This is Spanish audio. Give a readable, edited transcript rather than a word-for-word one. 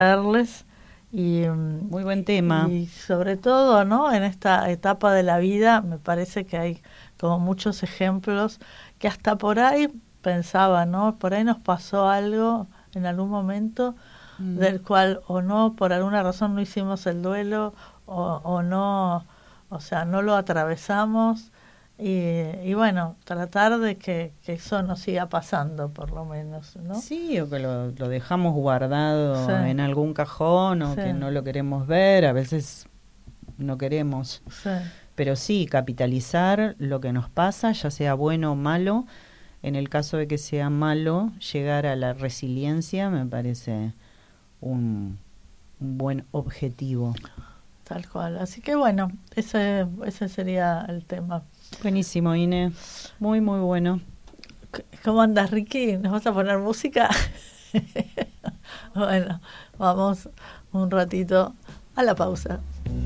traerles y muy buen tema. Y sobre todo, ¿no? En esta etapa de la vida me parece que hay como muchos ejemplos que hasta por ahí pensaba, ¿no? Por ahí nos pasó algo en algún momento del cual o no, por alguna razón no hicimos el duelo o no, o sea, no lo atravesamos y bueno, tratar de que eso no siga pasando por lo menos, ¿no? Sí, o que lo dejamos guardado Sí. en algún cajón o Sí. que no lo queremos ver, a veces no queremos. Sí. Pero sí, capitalizar lo que nos pasa, ya sea bueno o malo. En el caso de que sea malo, llegar a la resiliencia me parece un buen objetivo. Tal cual. Así que bueno, ese sería el tema. Buenísimo, Ine. Muy, muy bueno. ¿Cómo andas, Ricky? ¿Nos vas a poner música? Bueno, vamos un ratito a la pausa.